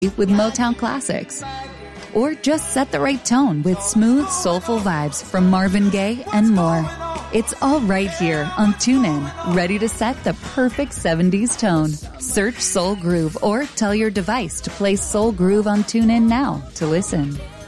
with Motown classics. Or just set the right tone with smooth, soulful vibes from Marvin Gaye and more. It's all right here on TuneIn, ready to set the perfect 70s tone. Search Soul Groove or tell your device to play Soul Groove on TuneIn now to listen.